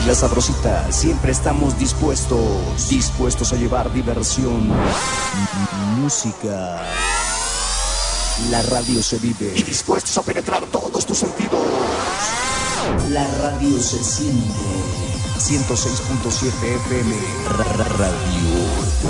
La Sabrosita, siempre estamos dispuestos a llevar diversión, música. La radio se vive y dispuestos a penetrar todos tus sentidos. La radio se siente. 106.7 FM Radio.